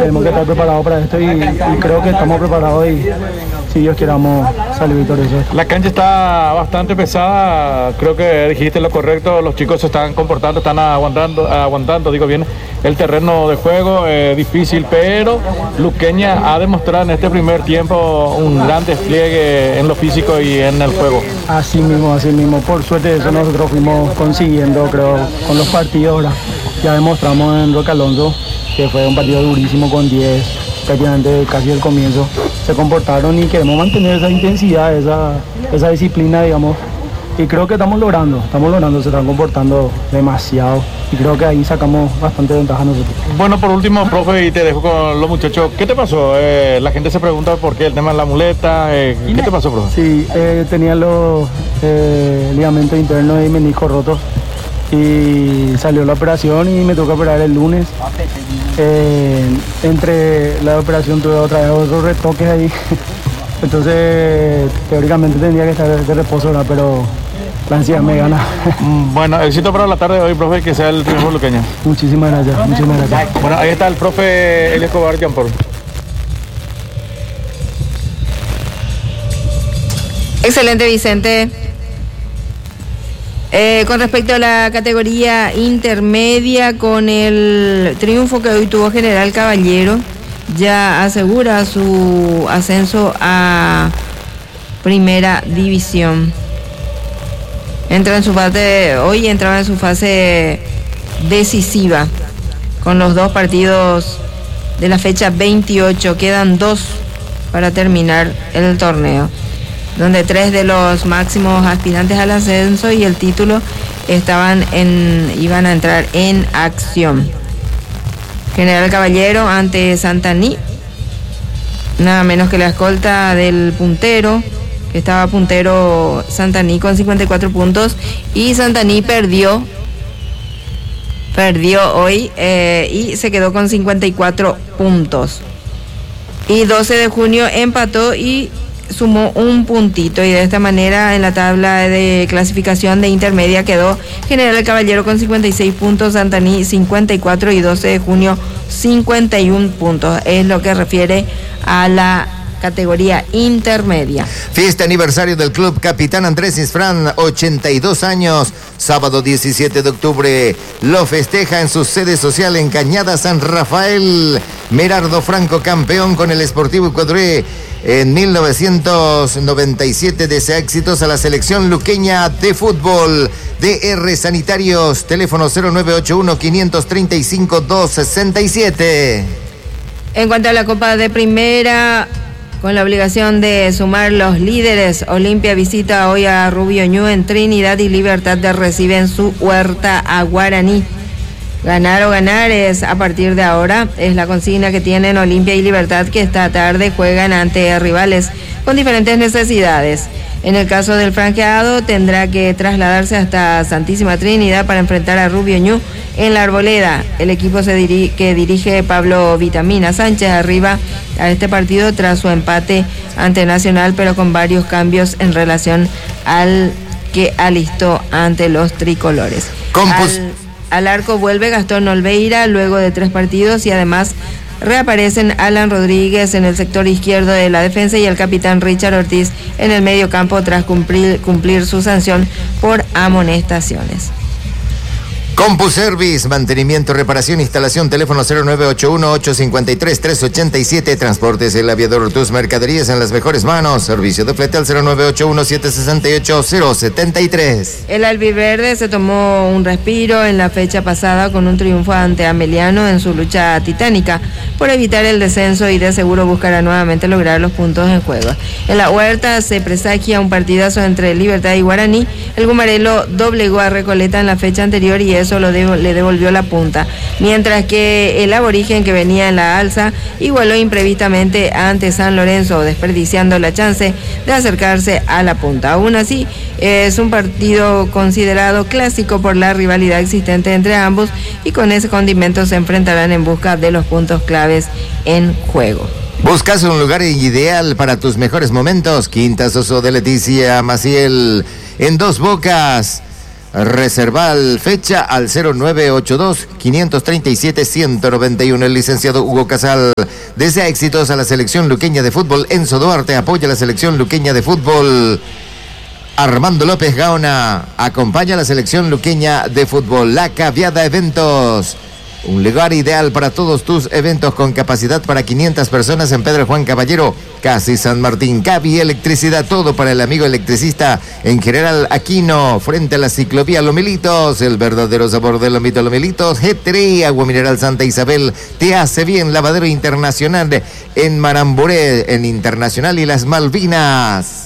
tenemos que estar preparados para esto y creo que estamos preparados y si Dios quiere vamos a salir victoriosos. La cancha está bastante pesada, creo que dijiste lo correcto, los chicos se están comportando, están aguantando, digo bien, el terreno de juego, difícil, pero Luqueña ha demostrado en este primer tiempo un gran despliegue en lo físico y en el juego. Así mismo, por suerte eso nosotros fuimos consiguiendo, creo, con los partidos, ¿verdad? Ya demostramos en Roque Alonso que fue un partido durísimo con 10, prácticamente casi el comienzo. Se comportaron y queremos mantener esa intensidad, esa disciplina, digamos. Y creo que estamos logrando, se están comportando demasiado. Y creo que ahí sacamos bastante ventaja nosotros. Bueno, por último, profe, y te dejo con los muchachos. ¿Qué te pasó? La gente se pregunta por qué el tema de la muleta. ¿Qué te pasó, profe? Sí, tenía los ligamentos internos y meniscos rotos. Y salió la operación y me tocó operar el lunes. Entre la operación tuve otra vez otros retoques ahí. Entonces, teóricamente tendría que estar de reposo, ¿verdad? Pero la ansiedad me gana. Bueno, éxito para la tarde de hoy, profe, que sea el triunfo luqueño. Muchísimas gracias. Bueno, ahí está el profe Elías Escobar Jean-Paul. Excelente, Vicente. Con respecto a la categoría intermedia, con el triunfo que hoy tuvo General Caballero, ya asegura su ascenso a Primera División. Hoy entraba en su fase decisiva con los dos partidos de la fecha 28. Quedan 2 para terminar el torneo, donde 3 de los máximos aspirantes al ascenso y el título iban a entrar en acción. General Caballero ante Santaní, nada menos que la escolta del puntero, que estaba puntero Santaní con 54 puntos, y Santaní perdió hoy y se quedó con 54 puntos. Y 12 de junio empató y sumó un puntito, y de esta manera en la tabla de clasificación de intermedia quedó General Caballero con 56 puntos, Santaní 54 y 12 de junio 51 puntos. Es lo que refiere a la categoría intermedia. Fiesta aniversario del Club Capitán Andrés Isfrán, 82 años, sábado 17 de octubre, lo festeja en su sede social en Cañada San Rafael. Merardo Franco, campeón con el Sportivo Cuadré en 1997, desea éxitos a la selección luqueña de fútbol. DR Sanitarios, teléfono 0981-535-267. En cuanto a la Copa de Primera, con la obligación de sumar los líderes, Olimpia visita hoy a Rubio Ñu en Trinidad y Libertad recibe en su huerta a Guaraní. Ganar o ganar es a partir de ahora, es la consigna que tienen Olimpia y Libertad, que esta tarde juegan ante rivales con diferentes necesidades. En el caso del franqueado, tendrá que trasladarse hasta Santísima Trinidad para enfrentar a Rubio Ñu en la Arboleda. El equipo que dirige Pablo Vitamina Sánchez arriba a este partido tras su empate ante Nacional, pero con varios cambios en relación al que alistó ante los tricolores. Al arco vuelve Gastón Olveira luego de 3 partidos, y además reaparecen Alan Rodríguez en el sector izquierdo de la defensa y el capitán Richard Ortiz en el medio campo tras cumplir su sanción por amonestaciones. CompuService, mantenimiento, reparación, instalación, teléfono 0981-853-387, Transportes El Aviador, tus mercaderías en las mejores manos, servicio de flete al 0981-768-073. El albiverde se tomó un respiro en la fecha pasada con un triunfo ante Ameliano en su lucha titánica por evitar el descenso, y de seguro buscará nuevamente lograr los puntos en juego. En la Huerta se presagia un partidazo entre Libertad y Guaraní. El Gumarelo doblegó a Recoleta en la fecha anterior y eso le devolvió la punta, mientras que el Aborigen, que venía en la alza, igualó imprevistamente ante San Lorenzo, desperdiciando la chance de acercarse a la punta. Aún así, es un partido considerado clásico por la rivalidad existente entre ambos, y con ese condimento se enfrentarán en busca de los puntos claves en juego. ¿Buscas un lugar ideal para tus mejores momentos? Quinta Soso de Leticia Maciel, en Dos Bocas. Reserval fecha al 0982-537-191. El licenciado Hugo Casal desea éxitos a la selección luqueña de fútbol. Enzo Duarte apoya a la selección luqueña de fútbol. Armando López Gaona acompaña a la selección luqueña de fútbol. La Caviada Eventos, un lugar ideal para todos tus eventos con capacidad para 500 personas en Pedro Juan Caballero, casi San Martín. Cavi Electricidad, todo para el amigo electricista en General Aquino, frente a la ciclovía Lomelitos. El verdadero sabor del lomito Lomelitos. G3, agua mineral Santa Isabel, te hace bien. Lavadero Internacional en Maramburé, en Internacional y las Malvinas.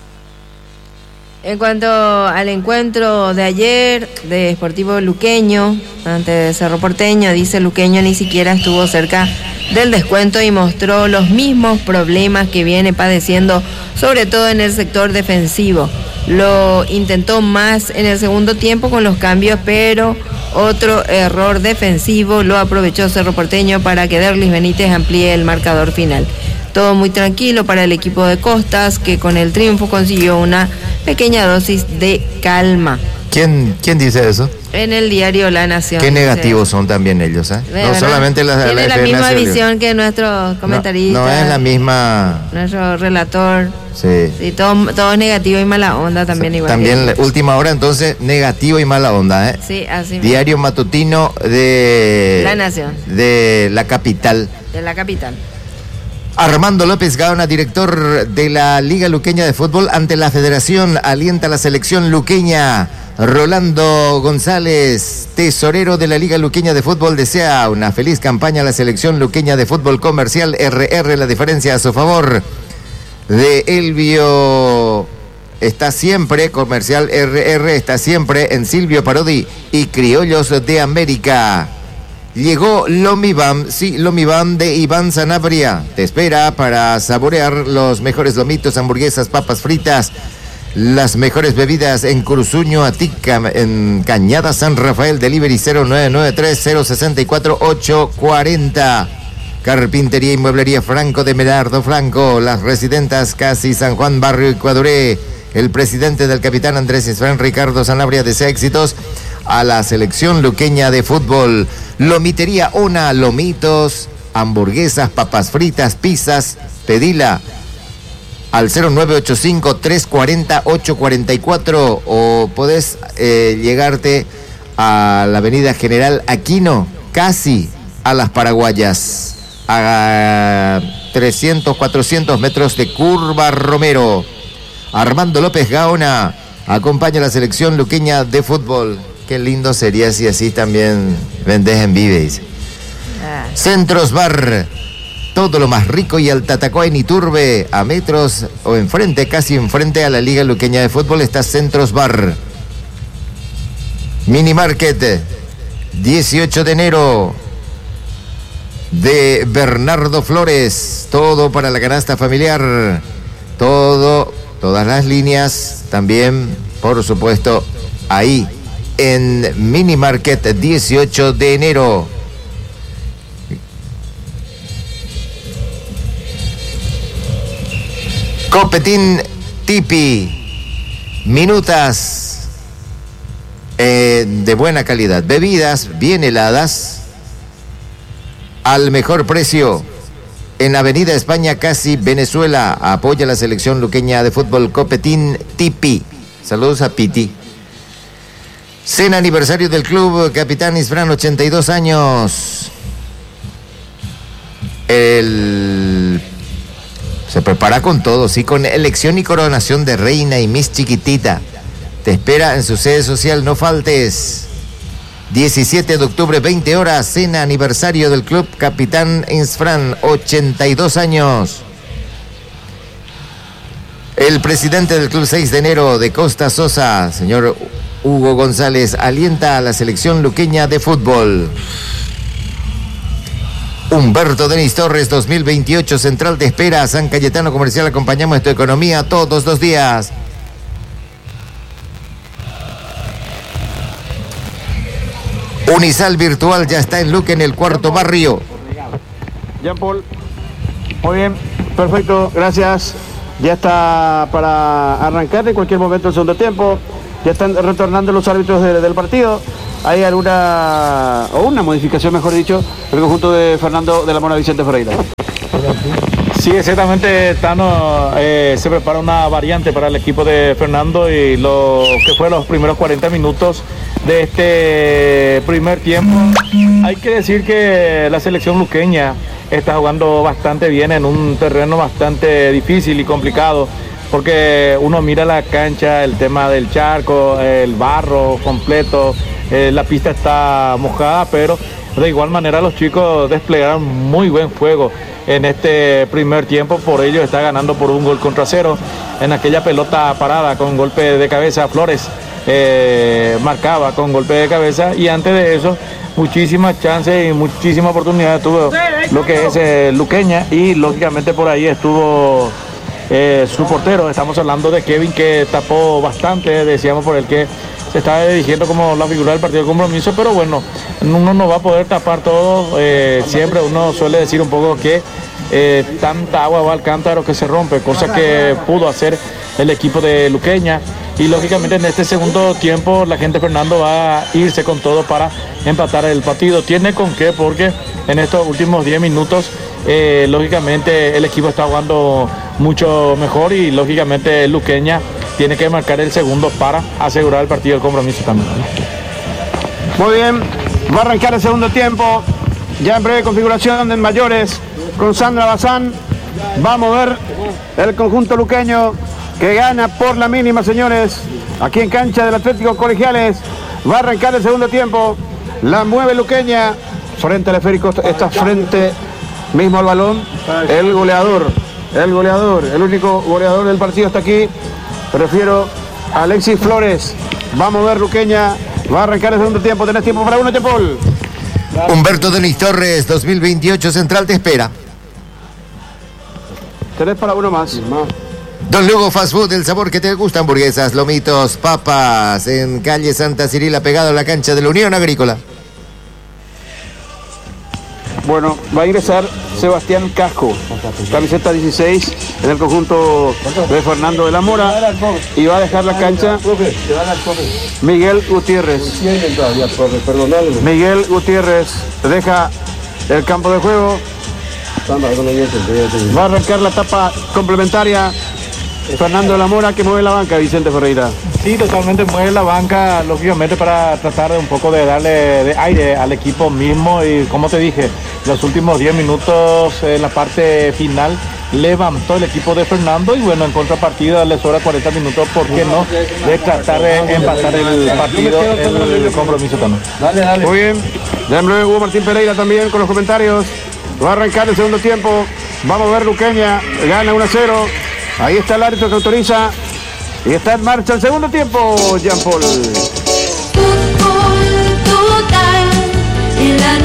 En cuanto al encuentro de ayer de Sportivo Luqueño ante Cerro Porteño, dice Luqueño ni siquiera estuvo cerca del descuento y mostró los mismos problemas que viene padeciendo, sobre todo en el sector defensivo. Lo intentó más en el segundo tiempo con los cambios, pero otro error defensivo lo aprovechó Cerro Porteño para que Derlis Benítez amplíe el marcador final. Todo muy tranquilo para el equipo de Costas, que con el triunfo consiguió una pequeña dosis de calma. ¿Quién dice eso? En el diario La Nación. Qué negativos son también ellos, ¿eh? No solamente tiene la misma visión que nuestros comentaristas. No es la misma. Nuestro relator. Sí. Sí, todo negativo y mala onda también, igual. También última hora, entonces, negativo y mala onda, ¿eh? Sí, así mismo. Diario matutino de La Nación. De la capital. De la capital. Armando López Gaona, director de la Liga Luqueña de Fútbol, ante la Federación alienta a la selección luqueña. Rolando González, tesorero de la Liga Luqueña de Fútbol, desea una feliz campaña a la selección luqueña de fútbol. Comercial RR, la diferencia a su favor. De Elvio está siempre, Comercial RR está siempre en Silvio Parodi y Criollos de América. Llegó Lomibam, sí, Lomibam de Iván Sanabria. Te espera para saborear los mejores lomitos, hamburguesas, papas fritas, las mejores bebidas en Cursuño, Atica, en Cañada San Rafael. Delivery 0993-064-840. Carpintería y Mueblería Franco de Merardo Franco. Las Residentas Casi San Juan, Barrio Ecuadoré. El presidente del Capitán Andrés Isfrán, Ricardo Sanabria, desea éxitos a la selección luqueña de fútbol. Lomitería Ona, lomitos, hamburguesas, papas fritas, pizzas. Pedila al 0985-340-844 o podés llegarte a la avenida General Aquino, casi a las Paraguayas, a 300, 400 metros de Curva Romero. Armando López Gaona acompaña a la selección luqueña de fútbol. Qué lindo sería si así también vendés en Vive, dice. Centros Bar, todo lo más rico y al Tatacoa en Iturbe, a metros o enfrente, casi enfrente a la Liga Luqueña de Fútbol, está Centros Bar. Mini Market, 18 de enero, de Bernardo Flores, todo para la canasta familiar, todas las líneas, también, por supuesto, ahí en Mini Market, 18 de enero. Copetín Tipi, minutas de buena calidad, bebidas bien heladas al mejor precio en Avenida España, casi Venezuela. Apoya la selección luqueña de fútbol Copetín Tipi. Saludos a Piti. Cena aniversario del club Capitán Isfrán, 82 años. Se prepara con todo, sí, con elección y coronación de reina y Miss Chiquitita. Te espera en su sede social, no faltes. 17 de octubre, 20 horas, cena aniversario del club Capitán Isfrán, 82 años. El presidente del club 6 de enero de Costa Sosa, señor Hugo González, alienta a la selección luqueña de fútbol. Humberto Denis Torres, 2028, Central te espera. San Cayetano Comercial, acompañamos tu economía todos los días. Unisal Virtual ya está en Luque, en el cuarto barrio. Jean Paul, muy bien, perfecto, gracias. Ya está para arrancar en cualquier momento el segundo tiempo. Ya están retornando los árbitros del partido. Hay una modificación, mejor dicho, el conjunto de Fernando de la Mora Vicente Ferreira. Sí, exactamente, Tano, se prepara una variante para el equipo de Fernando y lo que fue los primeros 40 minutos de este primer tiempo. Hay que decir que la selección luqueña está jugando bastante bien en un terreno bastante difícil y complicado, porque uno mira la cancha, el tema del charco, el barro completo, la pista está mojada, pero de igual manera los chicos desplegaron muy buen juego en este primer tiempo, por ello está ganando por 1-0. En aquella pelota parada con golpe de cabeza, Flores marcaba con golpe de cabeza, y antes de eso muchísimas chances y muchísimas oportunidades tuvo lo que es Luqueña, y lógicamente por ahí estuvo su portero. Estamos hablando de Kevin, que tapó bastante, decíamos por el que se está dirigiendo como la figura del partido de Compromiso, pero bueno, uno no va a poder tapar todo. Siempre uno suele decir un poco que tanta agua va al cántaro que se rompe, cosa que pudo hacer el equipo de Luqueña, y lógicamente en este segundo tiempo la gente de Fernando va a irse con todo para empatar el partido. Tiene con qué, porque en estos últimos 10 minutos lógicamente el equipo está jugando mucho mejor, y lógicamente Luqueña tiene que marcar el segundo para asegurar el partido del Compromiso también. Muy bien, va a arrancar el segundo tiempo, ya en breve configuración de mayores con Sandra Bazán. Va a mover el conjunto luqueño, que gana por la mínima, señores, aquí en cancha del Atlético Colegiales. Va a arrancar el segundo tiempo, la mueve Luqueña, frente al esférico, está frente mismo al balón, el goleador, el único goleador del partido está aquí. Prefiero a Alexis Flores. Va a mover Luqueña. Va a arrancar el segundo tiempo. Tenés tiempo para uno, Paul. Humberto Denis Torres, 2028 Central te espera. Tenés para uno más. Don Lugo Fast Food, el sabor que te gusta, hamburguesas, lomitos, papas, en calle Santa Cirila, pegado a la cancha de la Unión Agrícola. Bueno, va a ingresar Sebastián Casco, camiseta 16 en el conjunto de Fernando de la Mora, y va a dejar la cancha Miguel Gutiérrez. Miguel Gutiérrez deja el campo de juego. Va a arrancar la etapa complementaria Fernando de la Mora, que mueve la banca, Vicente Ferreira. Sí, totalmente mueve la banca, lógicamente para tratar de un poco de darle de aire al equipo mismo, y como te dije, los últimos 10 minutos en la parte final levantó el equipo de Fernando, y bueno, en contrapartida le sobra 40 minutos, ¿por qué no?, de tratar de empatar el partido, el Compromiso también. Muy bien, ya en breve Hugo Martín Pereira también con los comentarios. Va a arrancar el segundo tiempo, va a mover Luqueña, gana 1-0. Ahí está el árbitro que autoriza, y está en marcha el segundo tiempo, Jean Paul. Fútbol total en la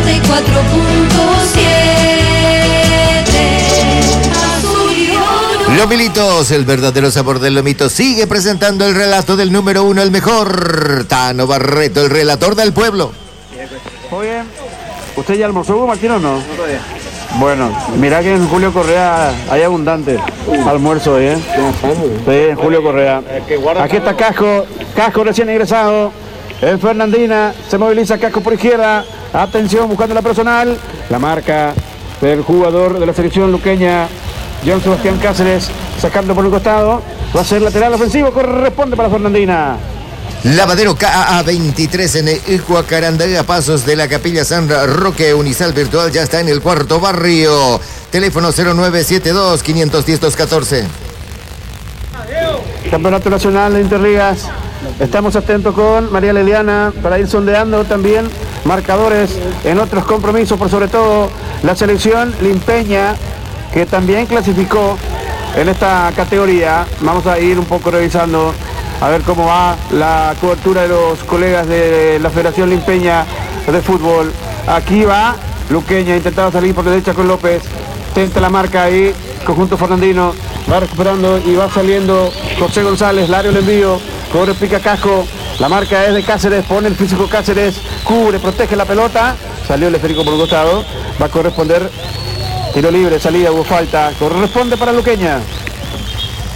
94.7. Lomilitos, el verdadero sabor del lomito, sigue presentando el relato del número 1, el mejor. Tano Barreto, el relator del pueblo. Muy bien. ¿Usted ya almorzó, Hugo Martín, o no? Bueno, mirá que en Julio Correa hay abundante almuerzo hoy, ¿eh? Sí, en Julio Correa. Aquí está Casco, Casco recién ingresado. En Fernandina, se moviliza Casco por izquierda. Atención, buscando la personal. La marca del jugador de la selección luqueña, John Sebastián Cáceres, sacando por un costado. Va a ser lateral ofensivo, corresponde para Fernandina. Lavadero KAA 23 en Icuacarandá, a pasos de la Capilla San Roque. Unisal Virtual ya está en el cuarto barrio. Teléfono 0972-510-214. Campeonato Nacional de Interligas. Estamos atentos con María Leliana para ir sondeando también marcadores en otros compromisos, por sobre todo la selección limpeña, que también clasificó en esta categoría. Vamos a ir un poco revisando a ver cómo va la cobertura de los colegas de la Federación Limpeña de Fútbol. Aquí va Luqueña, intentaba salir por derecha con López. Tenta la marca ahí, conjunto fernandino. Va recuperando y va saliendo José González. Lario el envío, corre, pica Casco. La marca es de Cáceres, pone el físico Cáceres. Cubre, protege la pelota. Salió el esférico por un costado. Va a corresponder tiro libre, salida, hubo falta. Corresponde para Luqueña.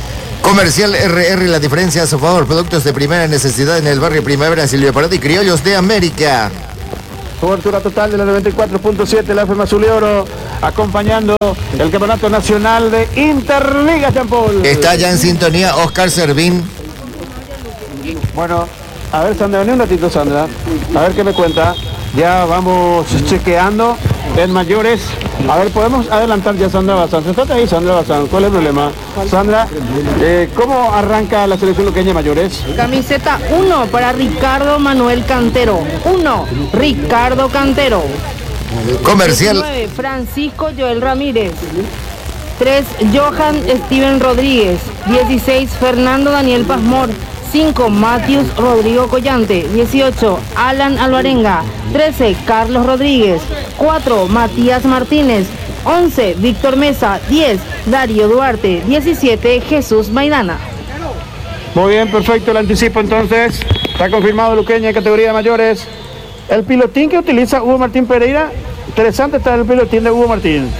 Comercial RR, la diferencia a su favor. Productos de primera necesidad en el barrio Primavera, Silvio Parado y Criollos de América. Cobertura total de la 94.7, la FM Azul y Oro, acompañando el Campeonato Nacional de Interliga, Jean Paul. Está ya en sintonía Oscar Servín. Bueno, a ver, Sandra, vení un ratito, Sandra. A ver qué me cuenta. Ya vamos chequeando en mayores. A ver, podemos adelantar ya Sandra Bazán. Sentate ahí, Sandra Bazán. ¿Cuál es el problema? Sandra, ¿cómo arranca la selección luqueña mayores? Camiseta 1 para Ricardo Manuel Cantero. 1, Ricardo Cantero. Comercial. 19, Francisco Joel Ramírez. 3, Johan Steven Rodríguez. 16, Fernando Daniel Pasmor. 5, Matius Rodrigo Collante. 18, Alan Alvarenga. 13, Carlos Rodríguez. 4, Matías Martínez. 11, Víctor Mesa. 10, Darío Duarte. 17, Jesús Maidana. Muy bien, perfecto, el anticipo entonces. Está confirmado luqueña en categoría de mayores. El pilotín que utiliza Hugo Martín Pereira. Interesante está el pilotín de Hugo Martín.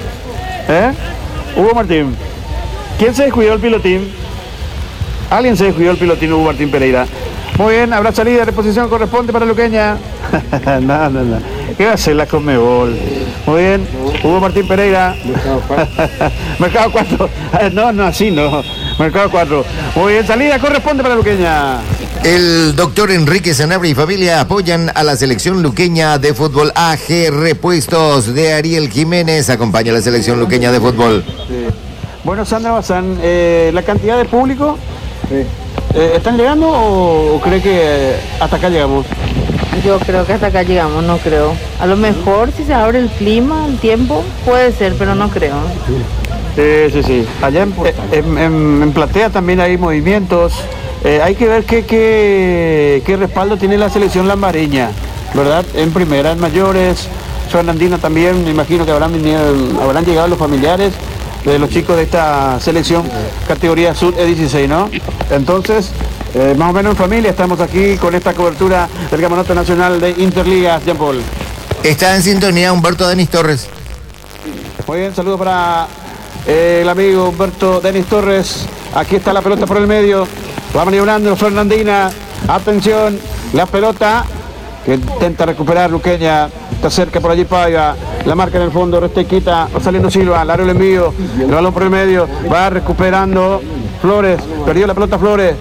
Hugo Martín. ¿Quién se descuidó el pilotín? Alguien se descuidó el pilotín Hugo Martín Pereira. Muy bien, habrá salida de reposición corresponde para luqueña. No. ¿Qué va a hacer la Conmebol? Muy bien, Hugo Martín Pereira. Mercado 4. No, así no. Mercado 4. Muy bien, salida corresponde para luqueña. El doctor Enrique Sanabria y familia apoyan a la selección luqueña de fútbol. AG Repuestos de Ariel Jiménez acompaña a la selección luqueña de fútbol. Sí. Bueno, Sandra Bazán, la cantidad de público, ¿están llegando o cree que hasta acá llegamos? Yo creo que hasta acá llegamos, no creo. A lo mejor si se abre el clima, el tiempo, puede ser, pero no creo. Sí. Allá en Platea también hay movimientos. Hay que ver qué respaldo tiene la selección lambareña, ¿verdad? En primera, en mayores, Fernandina también, me imagino que habrán llegado los familiares de los chicos de esta selección categoría Sud E16, ¿no? Entonces, más o menos en familia estamos aquí con esta cobertura del Campeonato Nacional de Interligas, Jean Paul. Está en sintonía Humberto Denis Torres. Muy bien, saludos para el amigo Humberto Denis Torres. Aquí está la pelota por el medio. Va maniobrando Fernandina. Atención, la pelota que intenta recuperar luqueña. Está cerca por allí Paiva. La marca en el fondo, Restequita, va saliendo Silva, largo el envío, el balón por el medio, va recuperando Flores, perdió la pelota Flores,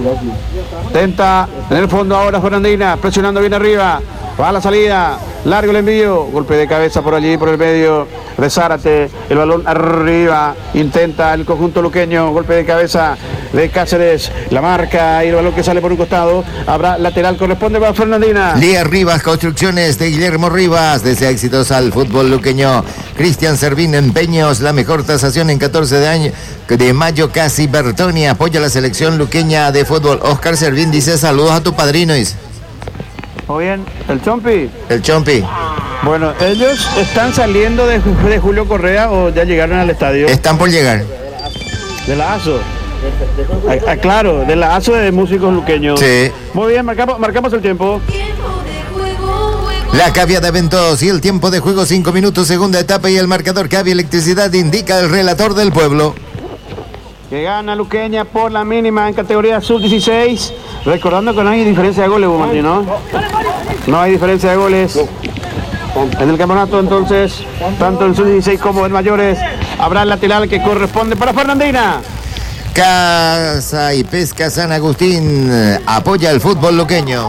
tenta en el fondo ahora Fernandina, presionando bien arriba, va a la salida, largo el envío, golpe de cabeza por allí, por el medio de Zárate, el balón arriba, intenta el conjunto luqueño, golpe de cabeza de Cáceres, la marca y el balón que sale por un costado, habrá lateral, corresponde para Fernandina. Lía Rivas, Construcciones de Guillermo Rivas, desea éxitos al fútbol luqueño. Cristian Servín, Empeños, la mejor tasación en 14 de mayo, casi Bertoni, apoya a la selección luqueña de fútbol. Oscar Servín dice saludos a tu padrino. Muy bien, el Chompi. El Chompi. Bueno, ellos están saliendo de Julio Correa o ya llegaron al estadio. Están por llegar. De la ASO. Claro, de la ASO de músicos luqueños. Sí. Muy bien, marcamos el tiempo. La Cavia de Eventos y el tiempo de juego 5 minutos, segunda etapa y el marcador Cavia Electricidad indica el relator del pueblo. Que gana luqueña por la mínima en categoría sub-16. Recordando que no hay diferencia de goles, Martín, ¿no? No hay diferencia de goles en el campeonato, entonces, tanto en sub-16 como en mayores, habrá el lateral que corresponde para Fernandina. Casa y Pesca San Agustín apoya el fútbol luqueño.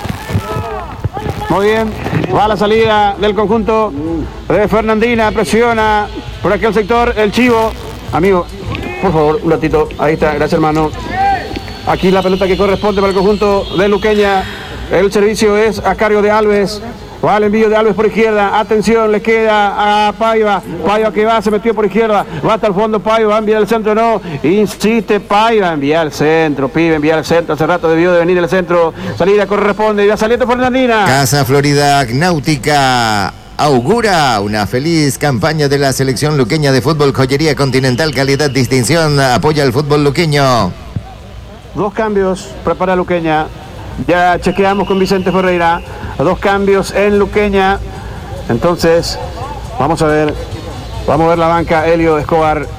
Muy bien, va a la salida del conjunto de Fernandina, presiona por aquel sector el Chivo. Amigo, por favor, un ratito, ahí está, gracias hermano. Aquí la pelota que corresponde para el conjunto de luqueña. El servicio es a cargo de Alves. Va el envío de Alves por izquierda. Atención, le queda a Paiva. Paiva que va, se metió por izquierda. Va hasta el fondo Paiva, va a enviar el centro, no. Insiste Paiva, enviar el centro, pibe, enviar el centro. Hace rato debió de venir el centro. Salida corresponde y va saliendo Fernandina. Casa Florida Náutica augura una feliz campaña de la selección luqueña de fútbol. Joyería Continental, calidad, distinción, apoya el fútbol luqueño. 2 cambios prepara luqueña. Ya chequeamos con Vicente Ferreira. 2 cambios en luqueña. Entonces, vamos a ver la banca. Helio Escobar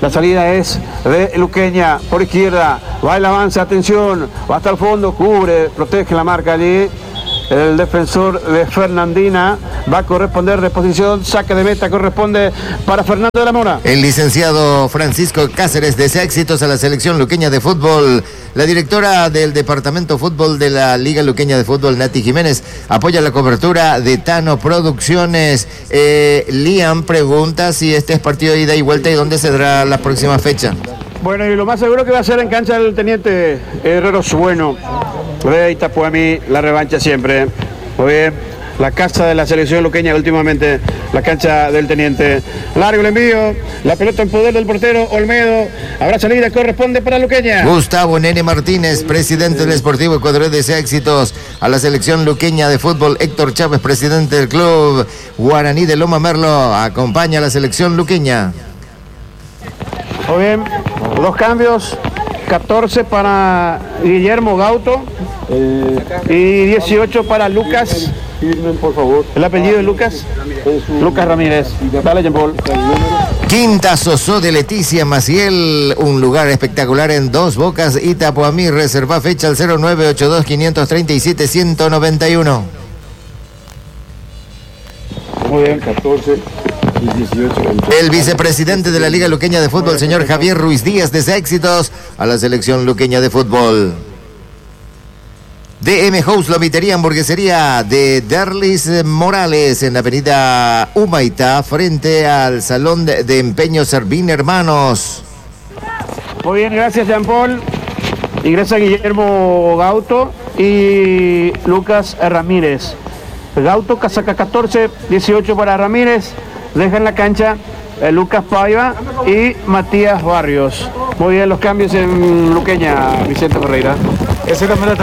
La salida es de Luqueña por izquierda. Va el avance, atención. Va hasta el fondo, cubre, protege la marca allí. El defensor de Fernandina va a corresponder de posición, saque de meta corresponde para Fernando de la Mora. El licenciado Francisco Cáceres desea éxitos a la selección luqueña de fútbol. La directora del Departamento Fútbol de la Liga Luqueña de Fútbol, Nati Jiménez, apoya la cobertura de Tano Producciones. Liam pregunta si este es partido de ida y vuelta y dónde se dará la próxima fecha. Bueno, y lo más seguro que va a ser en cancha del Teniente Herrero Sueno. De Itapuami, la revancha siempre. Muy bien, la casa de la selección luqueña últimamente, la cancha del Teniente. Largo el envío, la pelota en poder del portero Olmedo. Habrá salida, corresponde para Luqueña. Gustavo Nene Martínez, presidente del Sportivo Ecuador, desea éxitos a la selección luqueña de fútbol. Héctor Chávez, presidente del club Guaraní de Loma Merlo, acompaña a la selección luqueña. Muy bien, 2 cambios. 14 para Guillermo Gauto y 18 para Lucas. Por favor. El apellido de Lucas. Lucas Ramírez. Dale, Jean Paul. Quinta Sosó de Leticia Maciel, un lugar espectacular en Dos Bocas, Itapuamí. Reserva fecha al 0982-537-191. Muy bien, 14. El vicepresidente de la Liga Luqueña de Fútbol, señor Javier Ruiz Díaz, desea éxitos a la selección luqueña de fútbol. DM House, Lomitería, Hamburguesería de Derlis Morales en la avenida Humaitá, frente al Salón de Empeño Servín Hermanos. Muy bien, gracias Jean Paul. Ingresa Guillermo Gauto y Lucas Ramírez. Gauto, casaca 14, 18 para Ramírez. Deja en la cancha Lucas Paiva y Matías Barrios. Muy bien, los cambios en Luqueña, Vicente Ferreira. Exactamente,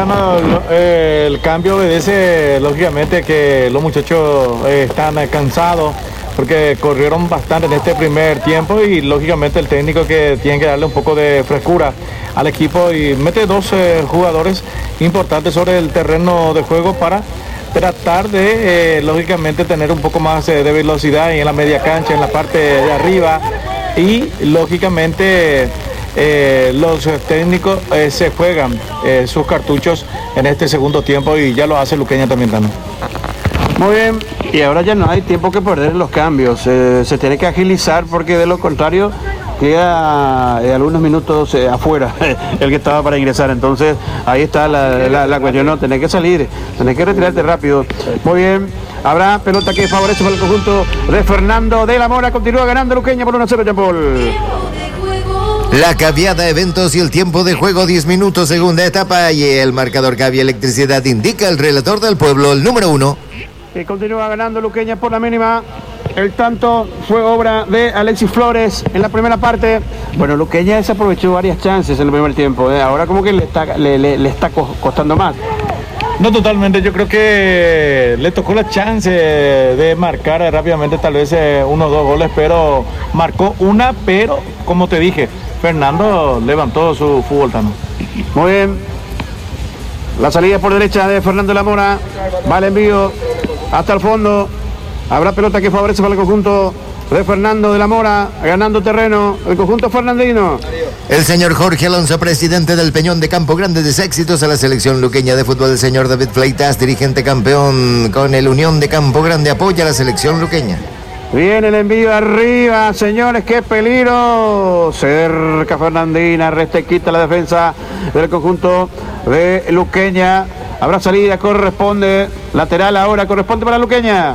el cambio obedece lógicamente que los muchachos están cansados porque corrieron bastante en este primer tiempo y lógicamente el técnico que tiene que darle un poco de frescura al equipo y mete 2 jugadores importantes sobre el terreno de juego para tratar de, lógicamente, tener un poco más de velocidad en la media cancha, en la parte de arriba y, lógicamente, los técnicos se juegan sus cartuchos en este segundo tiempo y ya lo hace Luqueña también, Tano. Muy bien, y ahora ya no hay tiempo que perder en los cambios, se tiene que agilizar porque de lo contrario queda algunos minutos afuera el que estaba para ingresar, entonces ahí está la cuestión, no, tenés que salir, tenés que retirarte rápido. Muy bien, habrá pelota que favorece para el conjunto de Fernando de la Mora, continúa ganando Luqueña por 1-0, Jean Paul. La Caviada Eventos y el tiempo de juego 10 minutos, segunda etapa, y el marcador Cavia Electricidad indica el relator del pueblo, el número 1. Y continúa ganando Luqueña por la mínima. El tanto fue obra de Alexis Flores en la primera parte. Bueno, Luqueña desaprovechó varias chances en el primer tiempo. Ahora como que le está costando más. No, totalmente. Yo creo que le tocó la chance de marcar rápidamente tal vez 1 o 2 goles, pero marcó una, pero como te dije, Fernando levantó su fútbol, Tano. Muy bien. La salida por derecha de Fernando de la Mora. Va el envío hasta el fondo. Habrá pelota que favorece para el conjunto de Fernando de la Mora, ganando terreno el conjunto fernandino. El señor Jorge Alonso, presidente del Peñón de Campo Grande, desea éxitos a la selección luqueña de fútbol. El señor David Fleitas, dirigente campeón con el Unión de Campo Grande, apoya a la selección luqueña. Viene el envío arriba, señores, qué peligro. Cerca Fernandina, resta y quita la defensa del conjunto de Luqueña. Habrá salida, corresponde, lateral ahora, corresponde para Luqueña.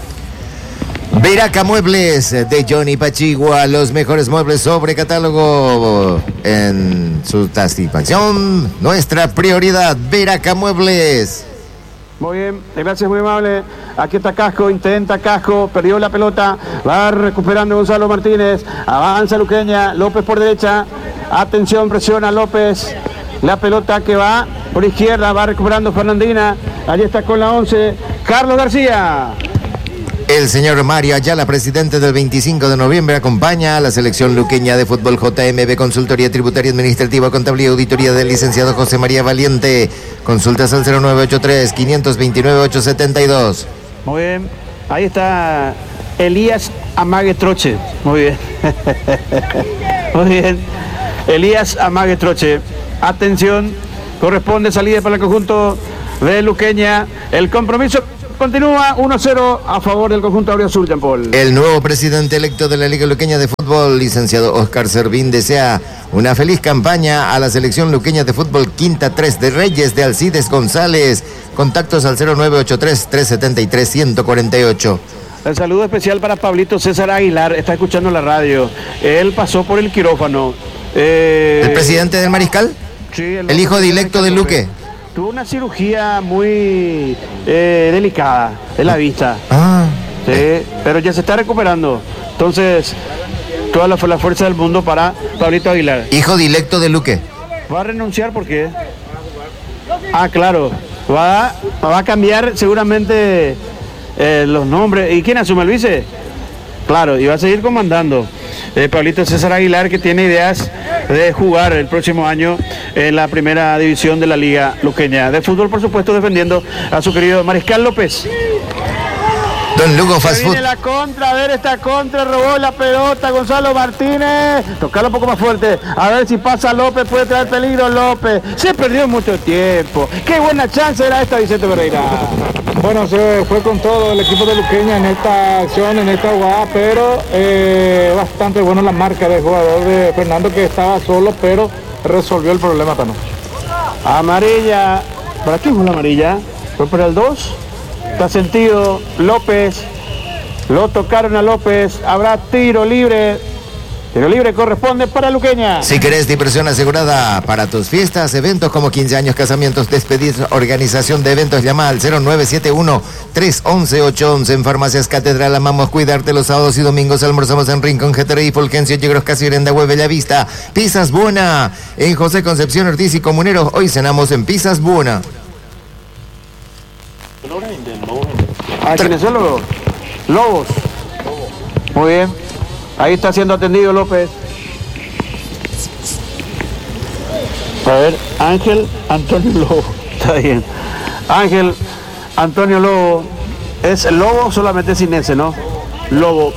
Veraca Muebles de Johnny Pachigua, los mejores muebles sobre catálogo en su satisfacción. Nuestra prioridad, Veraca Muebles. Muy bien, gracias, muy amable. Aquí está Casco, intenta Casco, perdió la pelota, va recuperando Gonzalo Martínez, avanza Luqueña, López por derecha, atención, presiona López, la pelota que va por izquierda, va recuperando Fernandina, allí está con la 11, Carlos García. El señor Mario Ayala, presidente del 25 de noviembre, acompaña a la selección luqueña de fútbol. JMB, consultoría tributaria, administrativa, contabilidad y auditoría del licenciado José María Valiente. Consultas al 0983-529-872. Muy bien, ahí está Elías Amague Troche, muy bien. Muy bien. Elías Amague Troche. Atención, corresponde salida para el conjunto de Luqueña. El compromiso continúa 1-0 a favor del conjunto Auriazul, Jean Paul. El nuevo presidente electo de la Liga Luqueña de Fútbol, licenciado Oscar Servín, desea una feliz campaña a la selección luqueña de fútbol Quinta 3 de Reyes de Alcides González. Contactos al 0983-373-148. El saludo especial para Pablito César Aguilar, está escuchando la radio. Él pasó por el quirófano. ¿El presidente del Mariscal? Sí, ¿El hijo directo de Luque? Tuvo una cirugía muy delicada de la vista. Sí, pero ya se está recuperando. Entonces, toda la fuerza del mundo para Pablito Aguilar. ¿Hijo directo de Luque? ¿Va a renunciar por qué? Claro. Va a cambiar seguramente los nombres. ¿Y quién asume el vice? Claro, y va a seguir comandando. Pablito César Aguilar, que tiene ideas de jugar el próximo año en la primera división de la Liga Luqueña de Fútbol, por supuesto defendiendo a su querido Mariscal López. Don Lugo Fast Food. Viene la contra, a ver esta contra, robó la pelota Gonzalo Martínez. Tocarlo un poco más fuerte, a ver si pasa López, puede traer peligro López. Se perdió mucho tiempo. Qué buena chance era esta, Vicente Pereira. Bueno, se fue con todo el equipo de Luqueña en esta acción, en esta jugada, pero bastante bueno la marca del jugador de Fernando, que estaba solo, pero resolvió el problema también. Amarilla. ¿Para qué fue la amarilla? ¿Fue para el 2? Está sentido López. Lo tocaron a López. Habrá tiro libre. Tiro libre corresponde para Luqueña. Si querés diversión asegurada para tus fiestas, eventos como 15 años, casamientos, despedidas, organización de eventos, llama al 0971-311-811. En Farmacias Catedral amamos cuidarte. Los sábados y domingos almorzamos en Rincón, Jeteray, Fulgencio, Yegros, Casirenda, Bellavista. Pizzas Buena en José Concepción Ortiz y Comuneros. Hoy cenamos en Pizzas Buena. Kinesiólogo Lobos. Muy bien. Ahí está siendo atendido López. A ver, Ángel Antonio Lobo. Está bien. Ángel Antonio Lobo. Es Lobo solamente sin ese, ¿no? Lobo.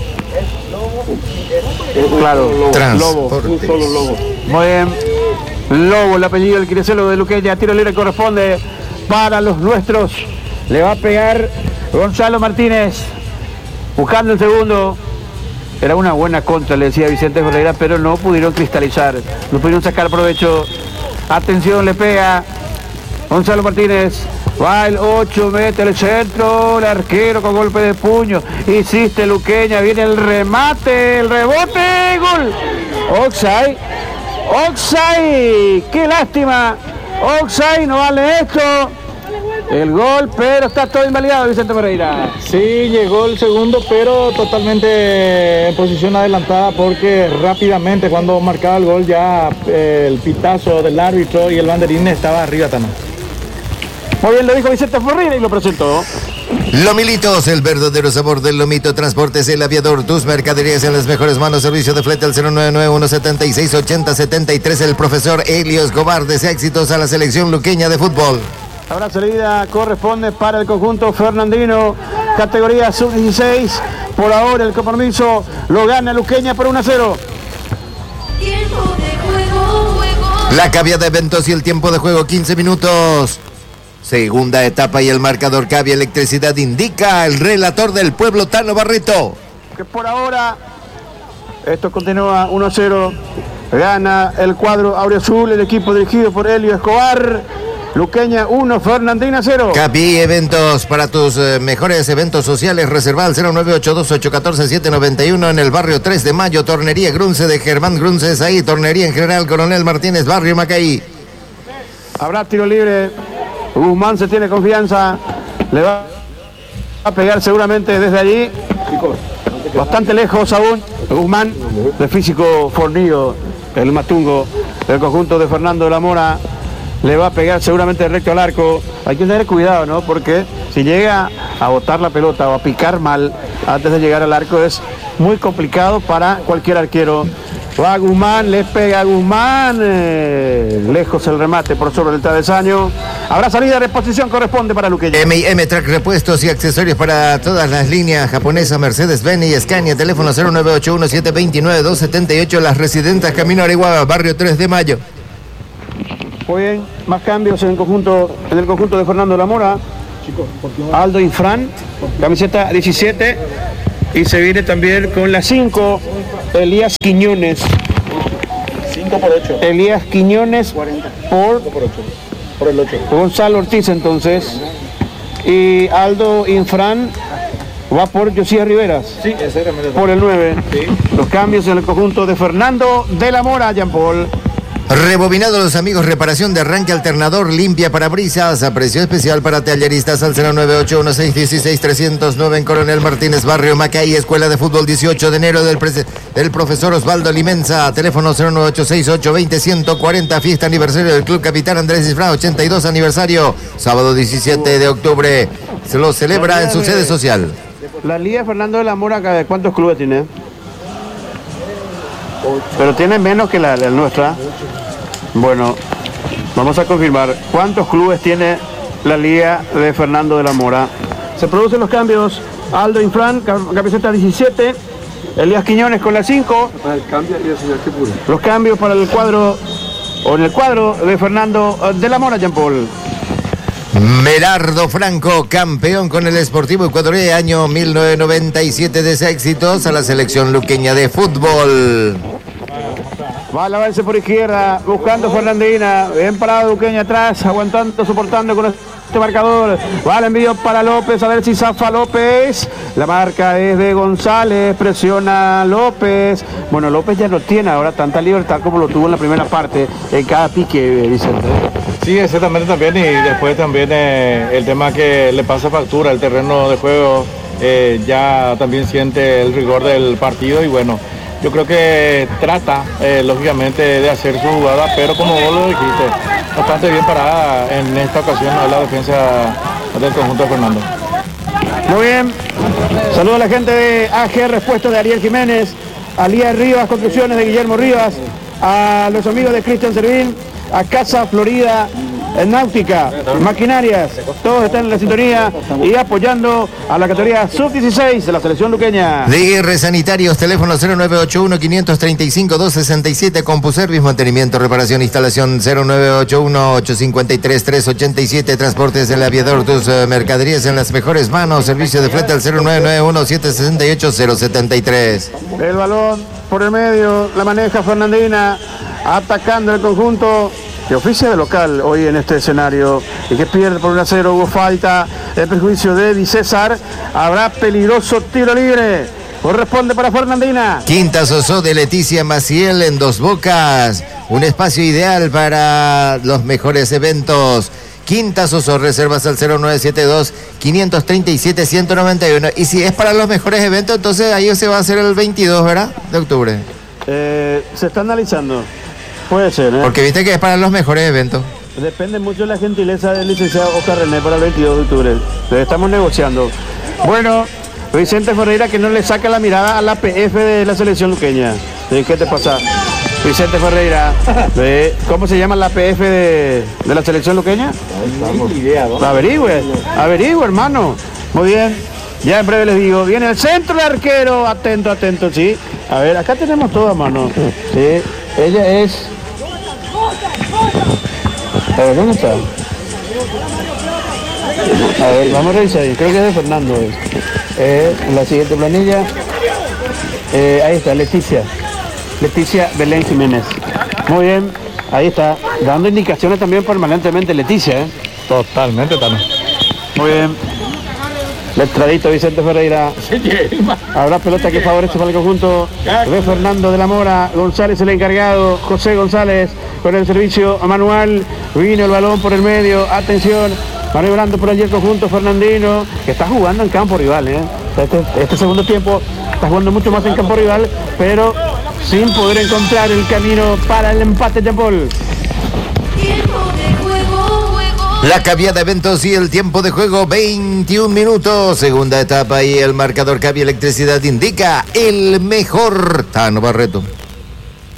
Claro, Lobo. Un solo Lobo. Muy bien. Lobo, el apellido del kinesiólogo de Luqueña. Tiro libre corresponde para los nuestros. Le va a pegar Gonzalo Martínez. Buscando el segundo. Era una buena contra, le decía Vicente Ferreira, pero no pudieron cristalizar, no pudieron sacar provecho. Atención, le pega Gonzalo Martínez. Va el 8, mete el centro, el arquero con golpe de puño. Insiste Luqueña, viene el remate, el rebote, gol. Oxai, qué lástima. Oxai, no vale esto. El gol, pero está todo invalidado, Vicente Pereira. Sí, llegó el segundo, pero totalmente en posición adelantada, porque rápidamente cuando marcaba el gol ya el pitazo del árbitro y el banderín estaba arriba también. Muy bien, lo dijo Vicente Ferreira y lo presentó. Lomilitos, el verdadero sabor del lomito. Transportes El Aviador, tus mercaderías en las mejores manos. Servicio de flete al 099-176-8073. El profesor Elio Escobar desea éxitos a la selección luqueña de fútbol. Habrá salida, corresponde para el conjunto fernandino, categoría sub-16. Por ahora el compromiso lo gana Luqueña por 1-0. La Cavia de eventos y el tiempo de juego 15 minutos. Segunda etapa y el marcador Cavia Electricidad indica el relator del pueblo, Tano Barreto. Que por ahora esto continúa 1-0. Gana el cuadro Auriazul, el equipo dirigido por Elio Escobar. Luqueña 1, Fernandina 0. Capi Eventos, para tus mejores eventos sociales, reserva al 0982-814-791 en el barrio 3 de Mayo. Tornería Grunce de Germán Grunce es ahí. Tornería en General Coronel Martínez, barrio Macaí. Habrá tiro libre. Guzmán se tiene confianza. Le va a pegar seguramente desde allí. Bastante lejos aún. Guzmán, de físico fornido, el matungo del conjunto de Fernando de la Mora. Le va a pegar seguramente recto al arco. Hay que tener cuidado, ¿no? Porque si llega a botar la pelota o a picar mal antes de llegar al arco es muy complicado para cualquier arquero Va Guzmán, le pega a Guzmán. Lejos el remate por sobre el travesaño. Habrá salida de reposición, corresponde para Luqueña. M&M Track repuestos y accesorios para todas las líneas japonesas, Mercedes-Benz y Scania. Teléfono 0981-729-278. Las Residentes, Camino Areguá, barrio 3 de Mayo. Muy bien, más cambios en el conjunto de Fernando de la Mora. Aldo Infran, camiseta 17. Y se viene también con la 5, Elías Quiñones. 5 por 8. Elías Quiñones por 8. Por el 8. Gonzalo Ortiz entonces. Y Aldo Infran va por Josías Riveras. Sí, exactamente. Por el 9. Sí. Los cambios en el conjunto de Fernando de la Mora, Jean Paul. Rebobinado los amigos, reparación de arranque alternador, limpia parabrisas, a precio especial para talleristas al 0981-616-309 en Coronel Martínez, barrio Macay, Escuela de Fútbol 18 de enero del profesor Osvaldo Limenza, teléfono 0986-820-140, fiesta aniversario del Club Capitán Andrés Cifrán, 82 aniversario, sábado 17 de octubre, se lo celebra en su sede social. La Liga Fernando de la Mora, ¿cuántos clubes tiene? Pero tiene menos que la nuestra. Bueno, vamos a confirmar cuántos clubes tiene la Liga de Fernando de la Mora. Se producen los cambios. Aldo Infran, camiseta 17. Elías Quiñones con la 5. Los cambios para el cuadro, o en el cuadro de Fernando de la Mora, Jean Paul. Merardo Franco, campeón con el Sportivo Ecuador, año 1997, de éxitos a la selección luqueña de fútbol. Va al avance por izquierda, buscando Fernandina, bien parado Luqueña atrás, aguantando, soportando con este marcador. Va el envío para López, a ver si zafa López. La marca es de González, presiona López. Bueno, López ya no tiene ahora tanta libertad como lo tuvo en la primera parte, en cada pique, Vicente. Sí, exactamente también, y después también el tema que le pasa factura, el terreno de juego ya también siente el rigor del partido y bueno, yo creo que trata lógicamente de hacer su jugada, pero como vos lo dijiste, bastante bien parada en esta ocasión la defensa del conjunto de Fernando. Muy bien, saludo a la gente de AG Respuesta de Ariel Jiménez, a Lía Rivas Construcciones de Guillermo Rivas, a los amigos de Cristian Servín, a Casa Florida Náutica, Maquinarias, todos están en la sintonía y apoyando a la categoría sub-16 de la selección luqueña. DR Sanitarios, teléfono 0981-535-267, CompuService, mantenimiento, reparación, instalación 0981-853-387, transportes del aviador, tus mercaderías en las mejores manos, servicio de flete al 0991-768-073. El balón por el medio, la maneja Fernandina, atacando el conjunto que oficia de local hoy en este escenario y que pierde por 1-0. Hubo falta, el perjuicio de Di César. Habrá peligroso tiro libre. Corresponde para Fernandina. Quinta Sosó de Leticia Maciel en Dos Bocas. Un espacio ideal para los mejores eventos. Quinta Sosó, reservas al 0972-537-191. Y si es para los mejores eventos, entonces ahí se va a hacer el 22, ¿verdad? De octubre. Se está analizando. Puede ser, ¿eh? Porque viste que es para los mejores eventos. Depende mucho de la gentileza del licenciado Oscar René para el 22 de octubre. Estamos negociando. Bueno, Vicente Ferreira que no le saca la mirada a la PF de la selección luqueña. ¿Qué te pasa? Vicente Ferreira, ¿cómo se llama la PF de la selección luqueña? Averigüe, hermano. Muy bien, ya en breve les digo. Viene el centro del arquero, atento, sí. A ver, acá tenemos todo a mano. Sí, ella es... A ver, ¿dónde está? A ver, vamos a revisar ahí. Creo que es de Fernando. En la siguiente planilla. Ahí está, Leticia Belén Jiménez. Muy bien, ahí está. Dando indicaciones también permanentemente Leticia. Totalmente, Tano. Muy bien. Letradito Vicente Ferreira. Habrá pelota que favorece para el conjunto de Fernando de la Mora. González el encargado. José González con el servicio manual. Vino el balón por el medio. Atención. Maniobrando por allí el conjunto fernandino, que está jugando en campo rival. Este segundo tiempo está jugando mucho más en campo rival, pero sin poder encontrar el camino para el empate, Jean Paul. La Cavia de eventos y el tiempo de juego, 21 minutos. Segunda etapa y el marcador Cavia Electricidad indica el mejor. Tano Barreto.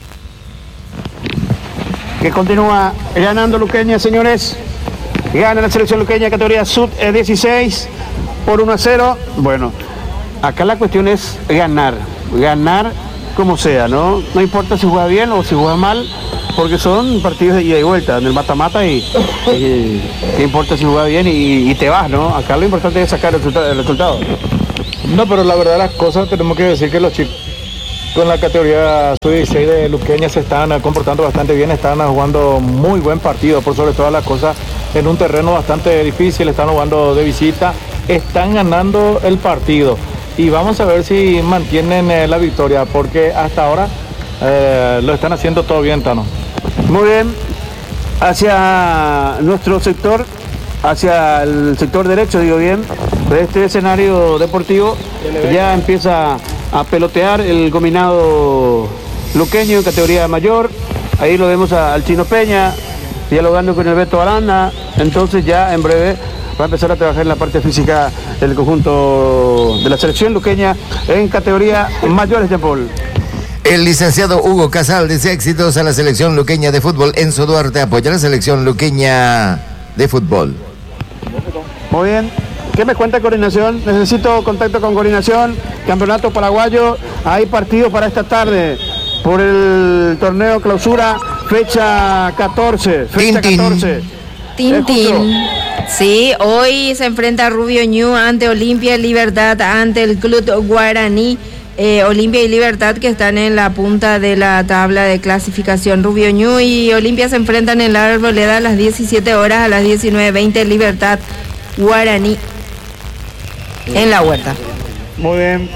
que continúa ganando Luqueña, señores. Gana la selección luqueña categoría sub-16 por 1-0. Bueno, acá la cuestión es ganar como sea, ¿no? No importa si juega bien o si juega mal, porque son partidos de ida y vuelta, en el mata-mata y qué importa si juega bien y te vas, ¿no? Acá lo importante es sacar el resultado. No, pero la verdad las cosas tenemos que decir que los chicos con la categoría sub-16 de Luqueña se están comportando bastante bien, están jugando muy buen partido, por sobre todas las cosas, en un terreno bastante difícil, están jugando de visita, están ganando el partido y vamos a ver si mantienen la victoria, porque hasta ahora lo están haciendo todo bien, Tano. Muy bien, hacia nuestro sector, hacia el sector derecho, digo bien, de este escenario deportivo, ya empieza a pelotear el combinado luqueño en categoría mayor. Ahí lo vemos al Chino Peña dialogando con el Beto Aranda. Entonces ya en breve va a empezar a trabajar en la parte física del conjunto de la selección luqueña en categoría mayores, Jean Paul. El licenciado Hugo Casal desea éxitos a la selección luqueña de fútbol. Enzo Duarte apoya a la selección luqueña de fútbol. Muy bien. ¿Qué me cuenta coordinación? Necesito contacto con coordinación. Campeonato paraguayo. Hay partidos para esta tarde por el torneo clausura, fecha 14. Fecha 14. Tintín. Sí, hoy se enfrenta Rubio Ñu ante Olimpia y Libertad, ante el Club Guaraní. Olimpia y Libertad, que están en la punta de la tabla de clasificación. Rubio Ñu y Olimpia se enfrentan en la Arboleda a las 17 horas, a las 19:20 Libertad Guaraní en la Huerta. Muy bien.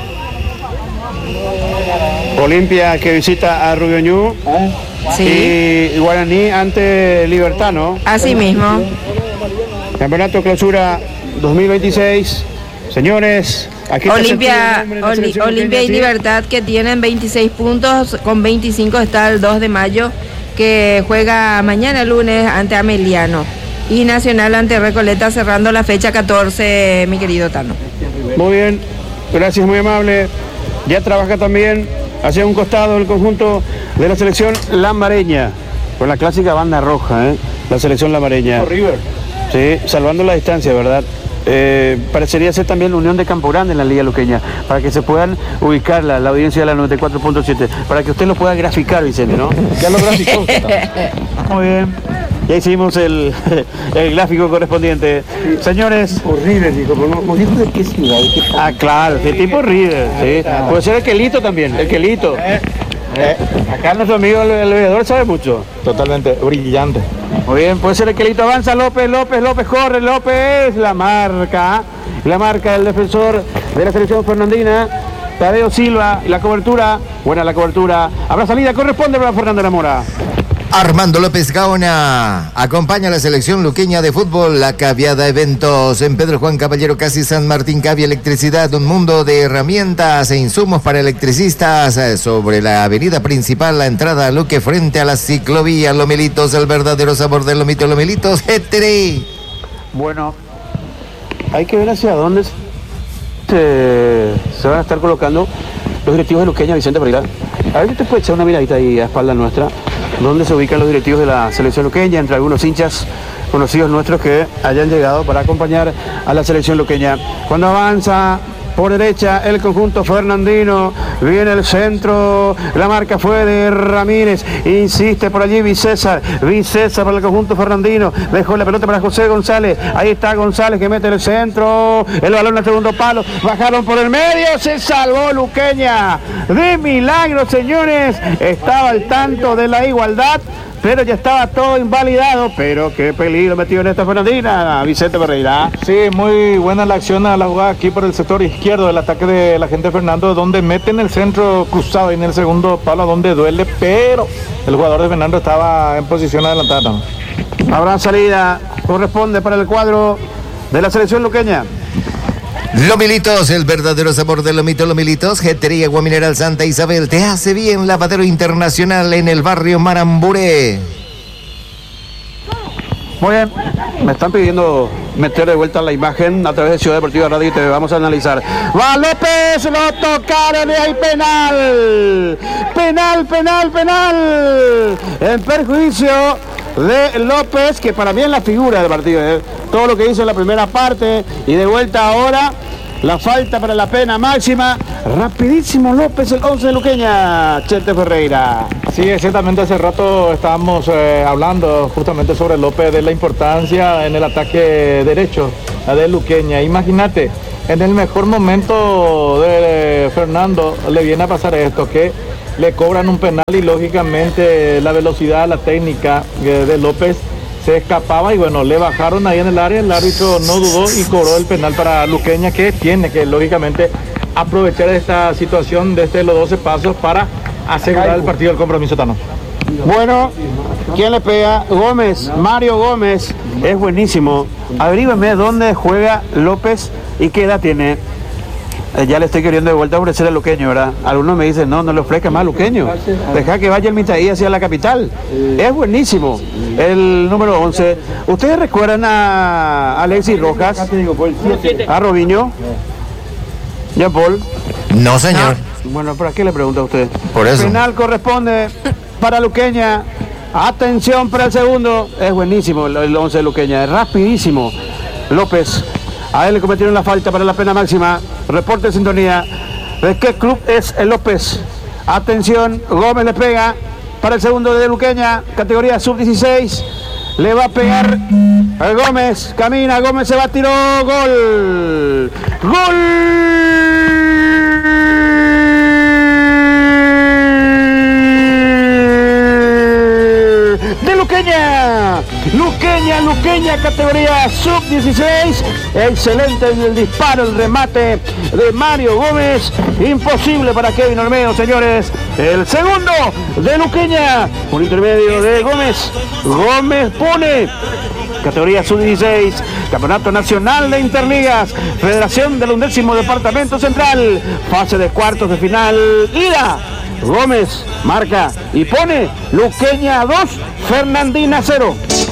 Olimpia que visita a Rubio Ñu. Sí. Y Guaraní ante Libertad, ¿no? Así mismo. Campeonato clausura 2026. Señores, aquí está Olimpia y ¿sí? Libertad, que tienen 26 puntos, con 25 está el 2 de mayo, que juega mañana lunes ante Ameliano. Y Nacional ante Recoleta, cerrando la fecha 14, mi querido Tano. Muy bien, gracias, muy amable. Ya trabaja también hacia un costado el conjunto de la selección lambareña, con la clásica banda roja, la selección lambareña. River. Sí, salvando la distancia, ¿verdad? Parecería ser también la Unión de Campo Grande en la Liga Luqueña, para que se puedan ubicar la audiencia de la 94.7, para que usted lo pueda graficar, Vicente, ¿no? Ya lo graficó. Muy bien. Ya hicimos el gráfico correspondiente. Señores. Por River, dijo, ¿no dijo de qué ciudad? ¿De qué país? Ah, claro, de tipo River, sí. Puede ser el Quelito también, el Quelito. Acá nuestro amigo el veedor sabe mucho. Totalmente brillante. Muy bien, puede ser el Quelito, avanza López, corre, López, la marca del defensor de la selección fernandina, Tadeo Silva, la cobertura, buena la cobertura, habrá salida, corresponde para Fernando Lamora. Armando López Gaona acompaña a la selección luqueña de fútbol. La Caviada Eventos en Pedro Juan Caballero, casi San Martín. Cavia Electricidad, un mundo de herramientas e insumos para electricistas, sobre la avenida principal, la entrada a Luque, frente a la ciclovía. Lomelitos, el verdadero sabor del lomito. Lomelitos, G3. Bueno, hay que ver hacia dónde se van a estar colocando los directivos de Luqueña, Vicente Pereira. A ver si te puede echar una miradita ahí a espalda nuestra, donde se ubican los directivos de la selección luqueña, entre algunos hinchas conocidos nuestros que hayan llegado para acompañar a la selección luqueña. Cuando avanza por derecha el conjunto fernandino, viene el centro, la marca fue de Ramírez, insiste por allí Vicésar para el conjunto fernandino, dejó la pelota para José González, ahí está González que mete el centro, el balón al segundo palo, bajaron por el medio, se salvó Luqueña, de milagro, señores, estaba al tanto de la igualdad, pero ya estaba todo invalidado. Pero qué peligro metido en esta Fernandina, Vicente Pereira. Sí, muy buena la acción a la jugada aquí por el sector izquierdo del ataque de la gente de Fernando, donde meten el centro cruzado y en el segundo palo donde duele, pero el jugador de Fernando estaba en posición adelantada. Habrá salida, corresponde para el cuadro de la selección luqueña. Lomilitos, el verdadero sabor del lomito. Lomilitos, Jetería Agua Mineral Santa Isabel, te hace bien. Lavadero Internacional en el barrio Maramburé. Muy bien, me están pidiendo meter de vuelta la imagen a través de Ciudad Deportiva Radio y TV. Vamos a analizar. Va López, lo tocaron y hay penal. Penal. En perjuicio de López, que para mí es la figura del partido. Todo lo que hizo en la primera parte y de vuelta ahora. La falta para la pena máxima. Rapidísimo López, el 11 de Luqueña. Chete Ferreira. Sí, exactamente. Hace rato estábamos hablando justamente sobre López, de la importancia en el ataque derecho de Luqueña. Imagínate, en el mejor momento de Fernando le viene a pasar esto, que le cobran un penal y lógicamente la velocidad, la técnica de López se escapaba y bueno, le bajaron ahí en el área, el árbitro no dudó y cobró el penal para Luqueña, que tiene que lógicamente aprovechar esta situación desde los 12 pasos para asegurar el partido del compromiso, Tano. Bueno, ¿quién le pega? Gómez, Mario Gómez, es buenísimo. Averígame dónde juega López y qué edad tiene. Ya le estoy queriendo de vuelta ofrecer al Luqueño, ¿verdad? Algunos me dicen, no le ofrezca más Luqueño. Deja que vaya el Mitaí hacia la capital. Es buenísimo. El número 11. ¿Ustedes recuerdan a Alexis Rojas? A Robinho. ¿Ya Paul? No, señor. Bueno, ¿para qué le pregunta a usted? Por eso. Penal corresponde para Luqueña. Atención para el segundo. Es buenísimo el 11 de Luqueña. Es rapidísimo. López. A él le cometieron la falta para la pena máxima. Reporte de sintonía. ¿De qué club es el López? Atención, Gómez le pega para el segundo de Luqueña, categoría sub-16. Le va a pegar a Gómez. Camina, Gómez se va, tiró. Gol. ¡Gol! De Luqueña. Luqueña, categoría sub-16. Excelente en el disparo, el remate de Mario Gómez. Imposible para Kevin Olmedo, señores. El segundo de Luqueña, por intermedio de Gómez. Gómez pone categoría sub-16, Campeonato Nacional de Interligas, Federación del 11º Departamento Central, fase de cuartos de final, ida. Gómez marca y pone Luqueña 2, Fernandina 0.